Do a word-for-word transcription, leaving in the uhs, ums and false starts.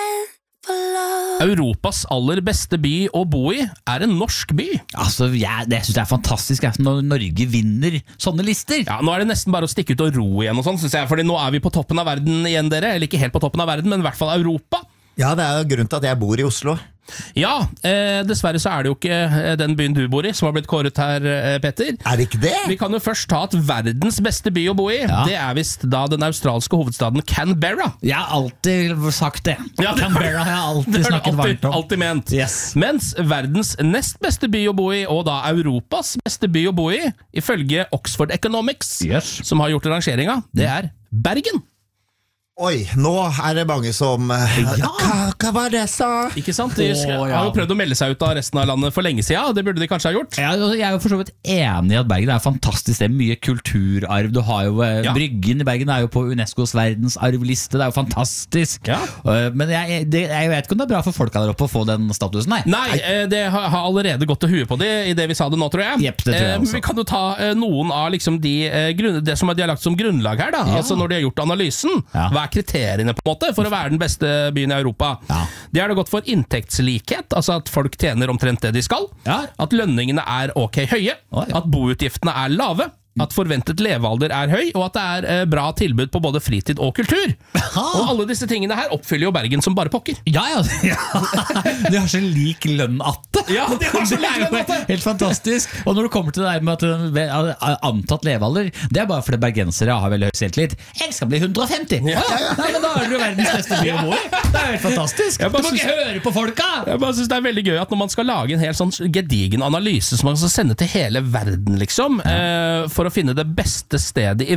Europas aller beste by å bo i er en norsk by. Altså, jeg, det synes jeg er fantastisk jeg, når Norge vinner sånne lister. Ja, nå er det nesten bare å stikke ut og ro igjen og sånn, synes jeg, fordi nå er vi på toppen av verden igjen, dere. Eller ikke helt på toppen av verden, men i hvert fall Europa. Ja, det er jo grunnen til at jeg bor i Oslo. Ja, eh, dessverre så er det jo ikke den byen du bor i som har blitt kåret her, eh, Petter. Er det ikke det? Vi kan jo først ta at verdens beste by å bo i, ja. Det er vist da den australske hovedstaden Canberra. Jeg har alltid sagt det. Ja, det Canberra har jeg alltid snakket alltid, varmt om. Alltid ment. Yes. Mens verdens nest beste by å bo i, og da Europas beste by å bo i, ifølge Oxford Economics, yes. som har gjort rangeringa, det er Bergen. Oi, nå er det mange som ja. hva, hva var det jeg sa? Ikke sant? De Åh, ja. har jo prøvd å melde seg ut av resten av landet for lenge siden. Det burde de kanskje ha gjort. Ja, jeg er jo for så vidt enig i at Bergen er fantastisk. Det er mye kulturarv. Du har jo, ja. Bryggen i Bergen er jo på UNESCOs verdensarvliste. Det er jo fantastisk. Ja. Men jeg, det, jeg vet ikke om det er bra for folka der oppe å få den statusen. Nei, Nei det har allerede gått til huet på det i det vi sa det nå, tror jeg. Yep, det tror jeg eh, vi kan jo ta eh, noen av liksom de, eh, grunn, det som de har lagt som grunnlag her, da. Ja. Altså når de har gjort analysen. Ja. Hva er kriteriene på en måte for å være den beste byen i Europa? Ja. De har det gått for inntektslikhet, altså at folk tjener omtrent det de skal, ja. At lønningene er ok høye, oh, ja. At boutgiftene er lave, at forventet levealder er høy, og at det er eh, bra tilbud på både fritid og kultur. Aha. Og alle disse tingene her oppfyller jo Bergen som bare pokker. Ja, ja, ja. De har så lik lønn atte. Ja, de har så lik lønn atte. Helt fantastisk. Og når du kommer til det der med at antatt levealder, det er bare fordi bergensere har veldig høy selvtillit. Jeg skal bli hundre og femti. Ja, ja, ja. Nei, men da er du verdens beste by å bo i. Det er helt fantastisk. Du må synes, ikke høre på folka. Jeg bare synes det er veldig gøy at når man skal lage en helt sånn gedigen analyse som man skal sende til hele verden, liksom, ja. eh, for å finne det beste stedet i